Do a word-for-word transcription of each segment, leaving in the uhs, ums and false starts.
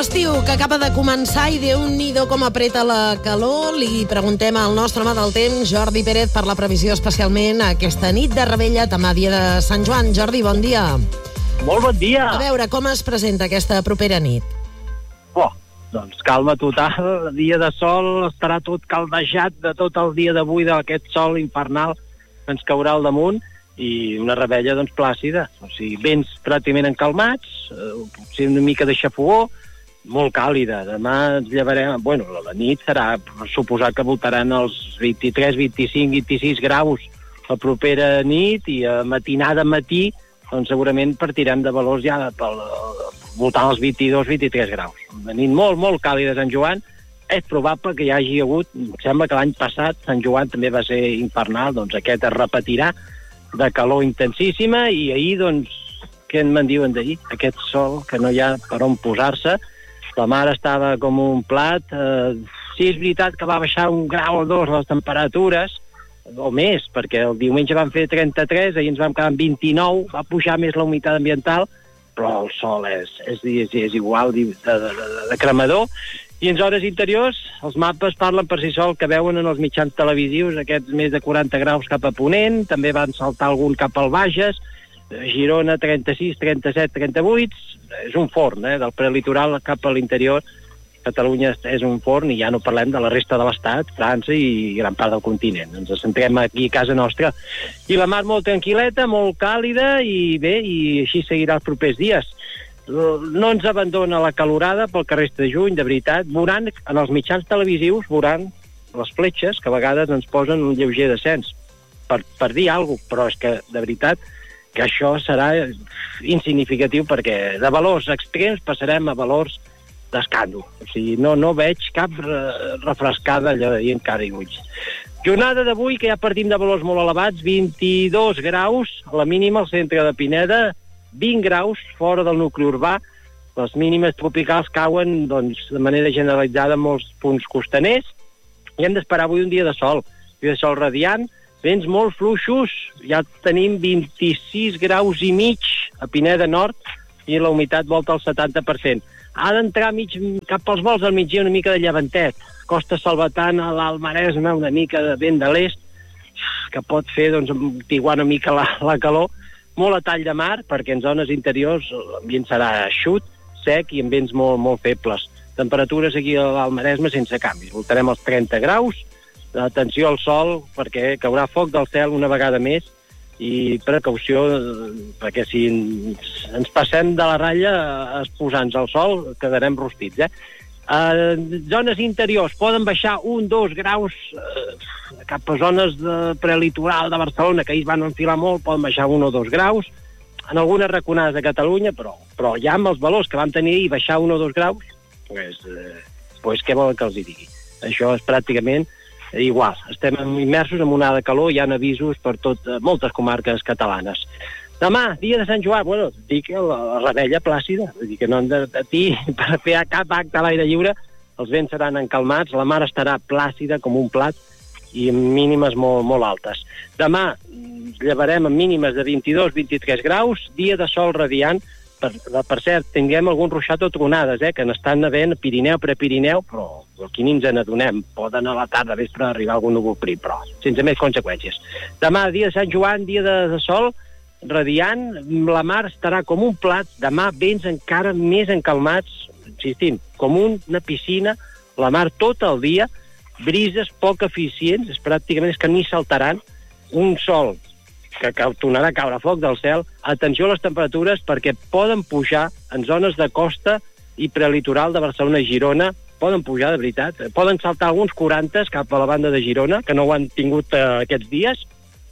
l'estiu que acaba de començar i Déu-n'hi-do com apreta la calor. Li preguntem al nostre home del temps, Jordi Pérez, per la previsió especialment aquesta nit de Rebella, demà dia de Sant Joan. Jordi, bon dia. Molt bon dia. A veure, com es presenta aquesta propera nit? Oh, doncs calma total, dia de sol, estarà tot caldejat de tot el dia d'avui, d'aquest sol infernal que ens caurà al damunt, i una Rebella doncs plàcida, o sigui, vents pràcticament encalmats, eh, potser una mica de xafogó, molt càlida. Demà ens llevarem, bueno, la nit serà, per suposar que voltaran els vint-i-tres, vint-i-cinc, vint-i-sis graus la propera nit, i a matinada matí doncs segurament partirem de valors ja pel, voltant els vint-i-dos, vint-i-tres graus. Una nit molt, molt càlida Sant Joan. És probable que hi hagi hagut, em sembla que l'any passat Sant Joan també va ser infernal, doncs aquest es repetirà, de calor intensíssima, i ahir, doncs, què me'n diuen d'ahir? Aquest sol, que no hi ha per on posar-se. La mar estava com un plat. Eh, sí, és veritat que va baixar un grau o dos les temperatures, o més, perquè el diumenge van fer trenta-tres, ahir ens vam quedar amb vint-i-nou, va pujar més la humitat ambiental, però el sol és, és, és, és igual de, de, de, de cremador. I en zones interiors, els mapes parlen per si sol, que veuen en els mitjans televisius aquests més de quaranta graus cap a Ponent, també van saltar algun cap al Bages, Girona trenta-sis, trenta-set, trenta-vuit, és un forn, eh, del prelitoral cap a l'interior. Catalunya és un forn, i ja no parlem de la resta de l'Estat, França i gran part del continent. Ens centrem aquí a casa nostra. I la mar molt tranquil·leta, molt càlida, i bé, i així seguirà els propers dies. No ens abandona la calorada pel que resta de juny, de veritat. Veuran, en els mitjans televisius, veuran les fletxes, que a vegades ens posen un lleuger descens, per, per dir alguna cosa, però és que, de veritat, que això serà insignificatiu, perquè de valors extrems passarem a valors d'escàndol. O sigui, no, no veig cap refrescada allò de dir encara i ulls. Jornada d'avui, que ja partim de valors molt elevats, vint-i-dos graus, a la mínima al centre de Pineda, vint graus fora del nucli urbà. Les mínimes tropicals cauen, doncs, de manera generalitzada en molts punts costaners, i hem d'esperar avui un dia de sol, un dia de sol radiant, vents molt fluixos. Ja tenim vint-i-sis graus i mig a Pineda Nord, i la humitat volta al setanta per cent. Ha d'entrar mig, cap als vols al migdia una mica de llevantet, Costa Salvatana, l'Alt Maresme, una mica de vent de l'est, que pot fer, doncs, amortiguar una mica la, la calor. Molt a tall de mar, perquè en zones interiors l'ambient serà eixut, sec i amb vents molt, molt febles. Temperatures aquí a l'Alt Maresme sense canvis. Voltarem els trenta graus. Atenció al sol, perquè caurà foc del cel una vegada més, i precaució, perquè si ens passem de la ratlla exposant-nos al sol, quedarem rostits, eh? Uh, zones interiors poden baixar un, dos graus, uh, cap a zones de prelitoral de Barcelona, que ahir van enfilar molt, poden baixar un o dos graus, en algunes raconades de Catalunya, però, però ja amb els valors que vam tenir ahir, baixar un o dos graus, pues, uh, pues què volen que els hi digui? Això és pràcticament igual. Estem immersos en una onada de calor, hi ha avisos per tot, uh, moltes comarques catalanes. Demà, dia de Sant Joan, bueno, dic la, la Rebella plàcida, vull dir que no hem de patir per fer cap acte a l'aire lliure, els vents seran encalmats, la mar estarà plàcida com un plat i amb mínimes molt, molt altes. Demà llevarem amb mínimes de vint-i-dos, vint-i-tres graus, dia de sol radiant, per, per cert, tinguem algun ruixat o tronades, eh, que n'estan havent a Pirineu, Prepirineu, però aquí ni ens n'adonem, poden a la tarda vespre arribar algun núvol prim, però sense més conseqüències. Demà, dia de Sant Joan, dia de, de sol, radiant, la mar estarà com un plat, demà vents encara més encalmats, insistint, com una piscina, la mar tot el dia, brises poc eficients, és pràcticament és que ni saltaran, un sol que, que tornarà a caure foc del cel. Atenció a les temperatures, perquè poden pujar en zones de costa i prelitoral de Barcelona i Girona, poden pujar de veritat, poden saltar alguns quaranta cap a la banda de Girona, que no ho han tingut eh, aquests dies.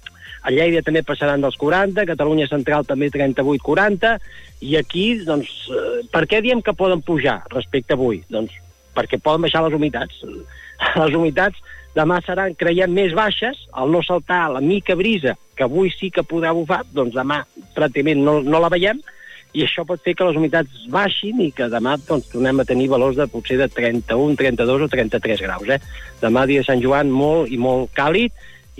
A Lleida també passaran dels quaranta, Catalunya Central també trenta-vuit quaranta, i aquí, doncs, eh, per què diem que poden pujar respecte a avui? Doncs perquè poden baixar les humitats. Les humitats demà seran, creiem, més baixes, al no saltar la mica brisa, que avui sí que podrà bufar, doncs demà pràcticament no, no la veiem, i això pot fer que les humitats baixin i que demà doncs, tornem a tenir valors de potser de trenta-un, trenta-dos o trenta-tres graus. Eh? Demà, dia de Sant Joan, molt i molt càlid,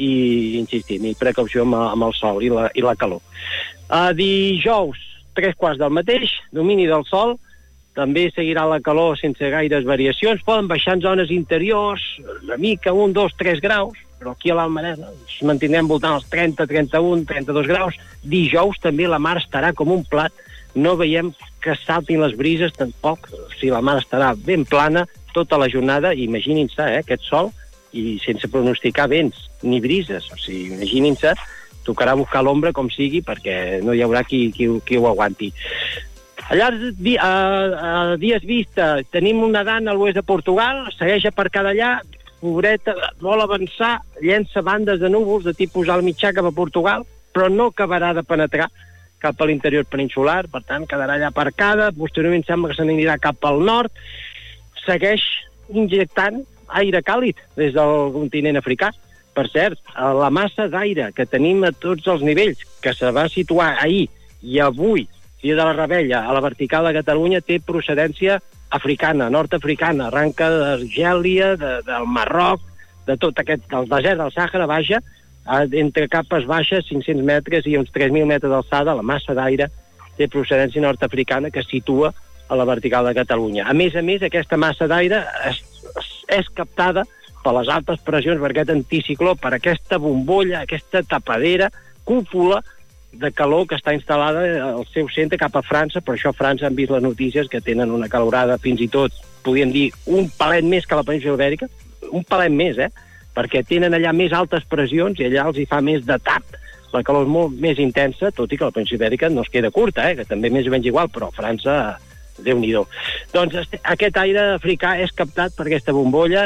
i, insistim, i precaució amb, amb el sol i la, i la calor. Uh, dijous, tres quarts del mateix, domini del sol, també seguirà la calor sense gaires variacions, poden baixar en zones interiors, una mica, un, dos, tres graus, però aquí a l'Almareda ens mantindrem voltant els trenta, trenta-un, trenta-dos graus. Dijous també la mar estarà com un plat, no veiem que saltin les brises tampoc, o sigui, la mar estarà ben plana tota la jornada, imaginin-se, eh, aquest sol, i sense pronosticar vents ni brises, o sigui, imaginin-se, tocarà buscar l'ombra com sigui perquè no hi haurà qui, qui, qui ho aguanti. A llargs di a, a dies vista tenim una dana a l'oest de Portugal, segueix aparcada allà, pobreta, vol avançar, llença bandes de núvols de tipus alt mitjà cap a Portugal, però no acabarà de penetrar cap a l'interior peninsular, per tant quedarà allà aparcada, posteriorment sembla que se n'anirà cap al nord, segueix injectant aire càlid des del continent africà. Per cert, la massa d'aire que tenim a tots els nivells, que se va situar ahir i avui, dia de la Revetlla, a la vertical de Catalunya, té procedència africana, nord-africana, arranca d'Argèlia, de, del Marroc, de tot aquest, del desert del Sàhara, baixa, entre capes baixes, cinc-cents metres i uns tres mil metres d'alçada, la massa d'aire té procedència nord-africana que es situa a la vertical de Catalunya. A més a més, aquesta massa d'aire és, és captada per les altes pressions, per aquest anticicló, per aquesta bombolla, aquesta tapadera, cúpula de calor que està instal·lada al seu centre cap a França. Per això a França han vist les notícies que tenen una calorada, fins i tot, podríem dir, un palet més que la península Ibèrica, un palet més, eh? Perquè tenen allà més altes pressions i allà els hi fa més de tap. La calor és molt més intensa, tot i que la península Ibèrica no es queda curta, eh? Que també més o menys igual, però a França, Déu-n'hi-do. Doncs aquest aire africà és captat per aquesta bombolla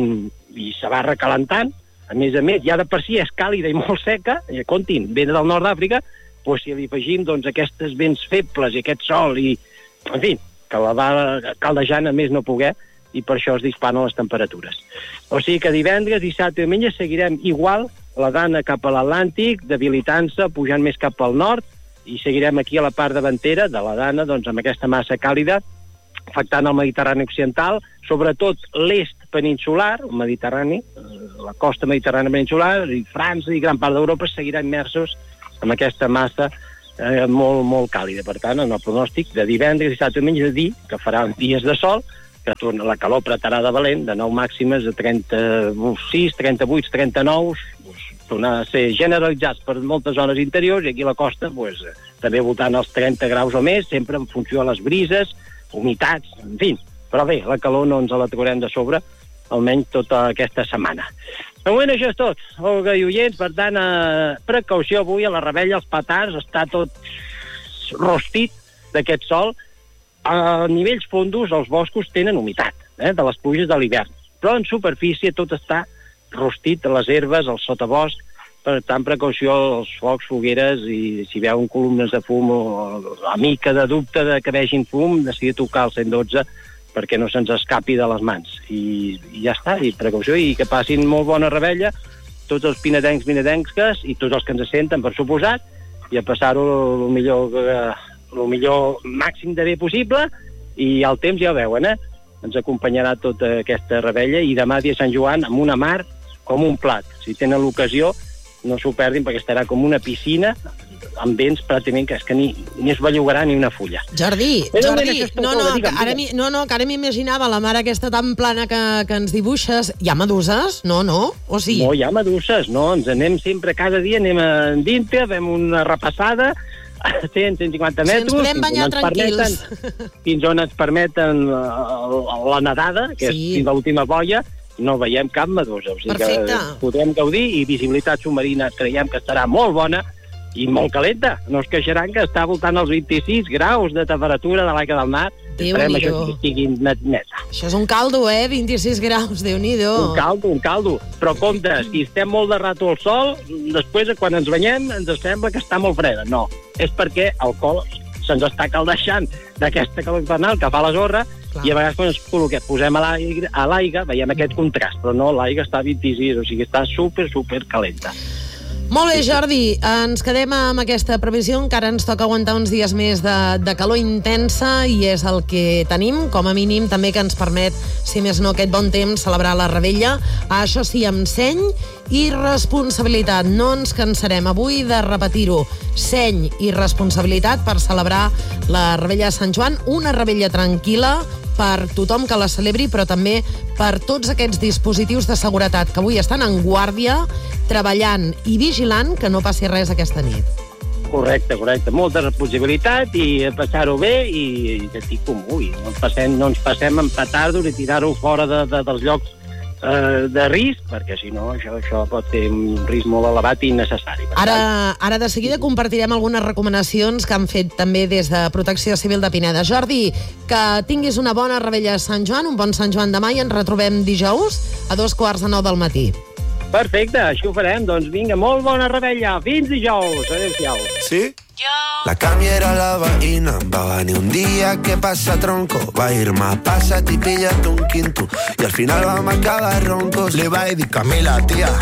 i se va recalentant. A més a més, ja de per si és càlida i molt seca, i comptin, ve del nord d'Àfrica, doncs si li afegim doncs, aquests vents febles i aquest sol, i, en fi, que la va caldejant a més no poder, i per això es disparen les temperatures. O sigui que divendres, dissabte i diumenge seguirem igual la dana cap a l'Atlàntic, debilitant-se, pujant més cap al nord, i seguirem aquí a la part davantera de la dana, doncs, amb aquesta massa càlida, afectant el Mediterrani occidental, sobretot l'est peninsular, el Mediterrani, la costa mediterrània peninsular, i França i gran part d'Europa seguiran immersos en aquesta massa eh, molt, molt càlida. Per tant, en el pronòstic de divendres, dissabte i diumenge, dir que faran dies de sol, que torna la calor apretarà de valent, de nou màximes a trenta-sis, trenta-vuit, trenta-nou, doncs, tornar a ser generalitzats per moltes zones interiors, i aquí a la costa doncs, també voltant als trenta graus o més, sempre en funció de les brises, humitats, en fi. Però bé, la calor no ens la trobarem de sobre, almenys tota aquesta setmana. De moment això és tot, Olga i oients, per tant, eh, precaució avui a la Revetlla, els petards, està tot rostit d'aquest sol. A nivells fondos els boscos tenen humitat, eh, de les pluges de l'hivern, però en superfície tot està rostit, les herbes, el sotabosc, per tant, precaució als focs, fogueres, i si veuen columnes de fum o la mica de dubte de que vegin fum, decidir tocar el cent dotze perquè no se'ns escapi de les mans. I, i ja està, i precaució, i que passin molt bona Revetlla, tots els pinedencs, pinedenques, i tots els que ens senten, per suposat, i a passar-ho el millor, el millor màxim de bé possible, i el temps ja ho veuen, eh? Ens acompanyarà tota aquesta Revetlla, i demà dia Sant Joan amb una mar com un plat. Si tenen l'ocasió, no s'ho perdin, perquè estarà com una piscina amb vents pràcticament que és que ni, ni es bellugarà ni una fulla. Jordi, Però Jordi, no, no, digue'm, que ara mi, no, no, que ara m'imaginava la mar aquesta tan plana que, que ens dibuixes. Hi ha meduses? No, no? O sí? No hi ha meduses, no. Ens anem sempre, cada dia anem a dintre, fem una repassada, cent, cent cinquanta metres. Si ens podem banyar tranquils. Permeten, fins on ens permeten la, la nedada, que sí. És fins a l'última boia, no veiem cap medusa. O sigui Perfecte. Que podrem gaudir, i visibilitat submarina creiem que estarà molt bona i molt calenta. No es queixaran que està voltant els vint-i-sis graus de temperatura de l'aigua del mar. Esperem això que estigui net, neta. Això és un caldo, eh? vint-i-sis graus, Déu-n'hi-do. Un caldo, un caldo. Però compte, si estem molt de rato al sol, després, quan ens banyem, ens sembla que està molt freda. No, és perquè el col se'ns està caldeixant d'aquesta calor infernal que fa la sorra. Clar. I a vegades quan ens col·loquem, posem a l'aigua, a l'aigua, veiem aquest contrast, però no, l'aigua està a vint-i-sis, o sigui, està super, super calenta. Molt bé, Jordi, ens quedem amb aquesta previsió, encara ens toca aguantar uns dies més de, de calor intensa i és el que tenim, com a mínim també que ens permet, si més no aquest bon temps, celebrar la Revetlla. Això sí, amb seny i responsabilitat. No ens cansarem avui de repetir-ho. Seny i responsabilitat per celebrar la Revetlla de Sant Joan, una Revetlla tranquil·la per tothom que la celebri, però també per tots aquests dispositius de seguretat que avui estan en guàrdia, treballant i vigilant que no passi res aquesta nit. Correcte, correcte. Molta responsabilitat i passar-ho bé i de tic comú. I no ens passem, no ens passem en petardos i tirar-ho fora de, de, dels llocs eh, de risc, perquè si no això, això pot ser un risc molt elevat i innecessari. Ara, ara de seguida compartirem algunes recomanacions que han fet també des de Protecció Civil de Pineda. Jordi, que tinguis una bona Revetlla de Sant Joan, un bon Sant Joan demà i ens retrobem dijous a dos quarts de nou del matí. Perfecte, així ho farem. Doncs vinga, molt bona Revetlla. Fins dijous. Adéu-siau. ¿Sí? La Cami era la veïna, va venir un dia, ¿qué pasa, tronco? Va a ir más, pásate y píllate un quinto. Y al final vamos a acabar roncos. Le va a decir Camila, tía.